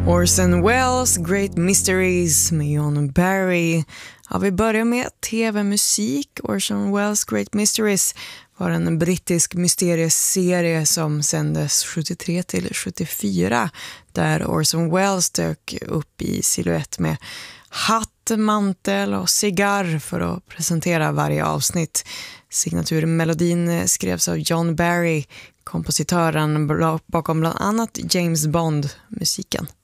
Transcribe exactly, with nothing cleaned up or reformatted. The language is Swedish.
Orson Welles Great Mysteries med John Barry. Ja, vi börjar med tv-musik. Orson Welles Great Mysteries var en brittisk mysterieserie som sändes sjuttiotre till sjuttiofyra, där Orson Welles dök upp i silhuett med hatt, mantel och cigarr för att presentera varje avsnitt. Signaturmelodin skrevs av John Barry, kompositören bakom bland annat James Bond-musiken.